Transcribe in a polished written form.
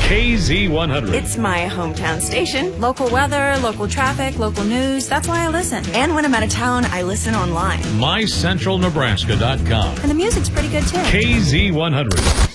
KZ100. It's my hometown station. Local weather, local traffic, local news. That's why I listen. And when I'm out of town, I listen online. MyCentralNebraska.com. And the music's pretty good, too. KZ100.